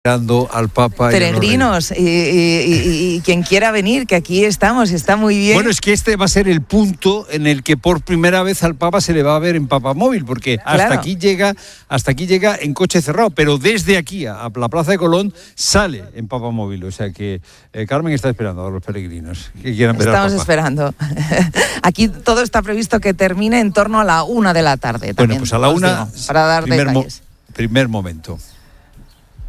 Esperando al Papa. Peregrinos y quien quiera venir, que aquí estamos, está muy bien. Bueno, es que este va a ser el punto en el que por primera vez al Papa se le va a ver en Papamóvil, porque hasta aquí llega en coche cerrado, pero desde aquí a la Plaza de Colón sale en Papamóvil. O sea que Carmen está esperando a los peregrinos que quieran ver al Papa. Estamos esperando. Aquí todo está previsto que termine en torno a la 1 de la tarde. Bueno, pues a la 1, para dar detalles. Primer momento.